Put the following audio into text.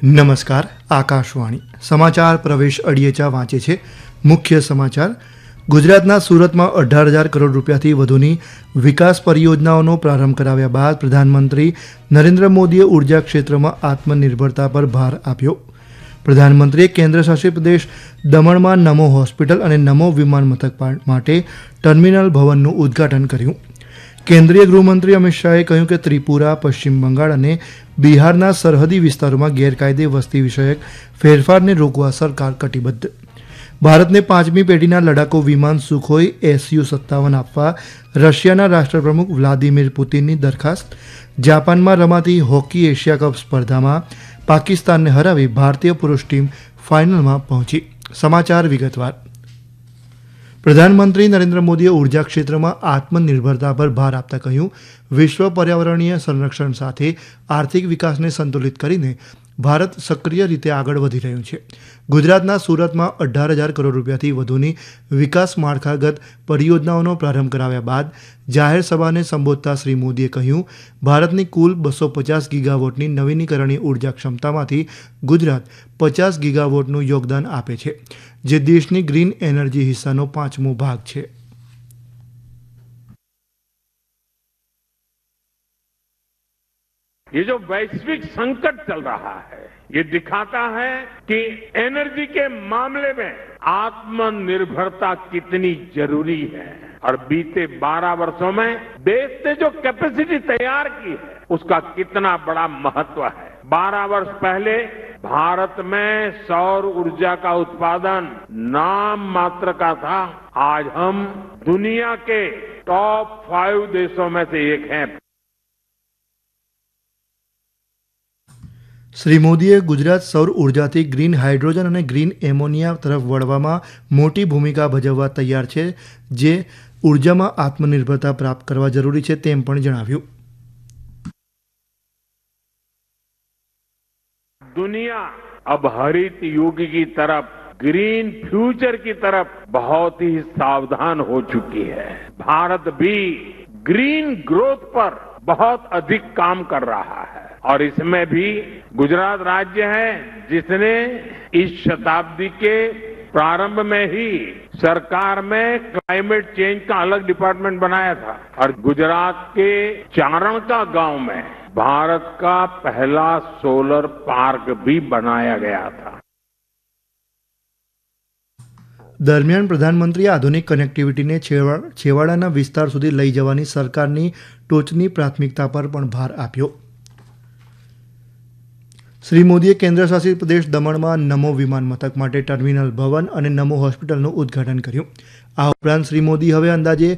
નમસ્કાર. આકાશવાણી સમાચાર પ્રવેશ અડિયેચા વાંચે છે. મુખ્ય સમાચાર. ગુજરાતના સુરતમાં 18,000 કરોડ રૂપિયાથી વધુની વિકાસ પરિયોજનાઓનો પ્રારંભ કરાવ્યા બાદ પ્રધાનમંત્રી નરેન્દ્ર મોદીએ ઉર્જા ક્ષેત્રમાં આત્મનિર્ભરતા પર ભાર આપ્યો. પ્રધાનમંત્રીએ કેન્દ્રશાસિત પ્રદેશ દમણમાં નમો હોસ્પિટલ અને નમો વિમાન મથક માટે ટર્મિનલ ભવનનું ઉદ્ઘાટન કર્યું. કેન્દ્રીય ગૃહમંત્રી અમિત શાહે કહ્યું કે ત્રિપુરા, પશ્ચિમ બંગાળ અને બિહારના સરહદી વિસ્તારોમાં ગેરકાયદે વસ્તી વિષયક ફેરફારને રોકવા સરકાર કટિબદ્ધ. ભારતને 5મી પેઢીના લડાકુ વિમાન સુખોઈ Su-57 આપવા રશિયાના રાષ્ટ્રપ્રમુખ વ્લાદિમીર પુતિનની દરખાસ્ત. જાપાનમાં રમાતી હોકી એશિયા કપ સ્પર્ધામાં પાકિસ્તાનને હરાવી ભારતીય પુરુષ ટીમ ફાઇનલમાં પહોંચી. સમાચાર વિગતવાર. પ્રધાનમંત્રી નરેન્દ્ર મોદીએ ઉર્જા ક્ષેત્રમાં આત્મનિર્ભરતા પર ભાર આપતા કહ્યું, વિશ્વ પર્યાવરણીય સંરક્ષણ સાથે આર્થિક વિકાસને સંતુલિત કરીને ભારત સક્રિય રીતે આગળ વધી રહ્યું છે. ગુજરાતના સુરતમાં 18,000 કરોડ રૂપિયાથી વધુની વિકાસ માળખાગત પરિયોજનાઓનો પ્રારંભ કરાવ્યા બાદ જાહેર સભાને સંબોધતા શ્રી મોદીએ કહ્યું, ભારતની કુલ 250 ગીગાવોટની નવીનીકરણીય ઉર્જા ક્ષમતામાંથી ગુજરાત 50 ગીગાવોટનું યોગદાન આપે છે, જે દેશની ગ્રીન એનર્જી હિસ્સાનો 5મો ભાગ છે. ये जो वैश्विक संकट चल रहा है, ये दिखाता है कि एनर्जी के मामले में आत्मनिर्भरता कितनी जरूरी है. और बीते 12 वर्षों में देश ने जो कैपेसिटी तैयार की है, उसका कितना बड़ा महत्व है. 12 वर्ष पहले भारत में सौर ऊर्जा का उत्पादन नाम मात्र का था. आज हम दुनिया के टॉप 5 देशों में से एक हैं. શ્રી મોદીએ ગુજરાત સૌર ઉર્જાથી ગ્રીન હાઇડ્રોજન અને ગ્રીન એમોનિયા તરફ વળવામાં મોટી ભૂમિકા ભજવવા તૈયાર છે, જે ઉર્જામાં આત્મનિર્ભરતા પ્રાપ્ત કરવા જરૂરી છે તેમ પણ જણાવ્યું. दुनिया अब हरित युग की तरफ, ग्रीन फ्यूचर की तरफ बहुत ही सावधान हो चुकी है. भारत भी ग्रीन ग्रोथ पर बहुत अधिक काम कर रहा है और इसमें भी गुजरात राज्य है जिसने इस शताब्दी के प्रारंभ में ही सरकार में क्लाइमेट चेंज का अलग डिपार्टमेंट बनाया था और गुजरात के चारण का गांव में भारत का पहला सोलर पार्क भी बनाया गया था. દરમિયાન પ્રધાનમંત્રીએ આધુનિક કનેક્ટિવિટીને છેવાડાના વિસ્તાર સુધી લઈ જવાની સરકારની ટોચની પ્રાથમિકતા પર પણ ભાર આપ્યો. શ્રી મોદીએ કેન્દ્રશાસિત પ્રદેશ દમણમાં નમો વિમાન મથક માટે ટર્મિનલ ભવન અને નમો હોસ્પિટલનું ઉદ્ઘાટન કર્યું. આ ઉપરાંત શ્રી મોદી હવે અંદાજે